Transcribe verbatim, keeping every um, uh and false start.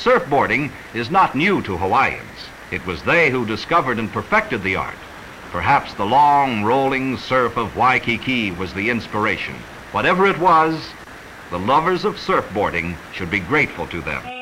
Surfboarding is not new to Hawaiians. It was they who discovered and perfected the art. Perhaps the long, rolling surf of Waikiki was the inspiration. Whatever it was, the lovers of surfboarding should be grateful to them.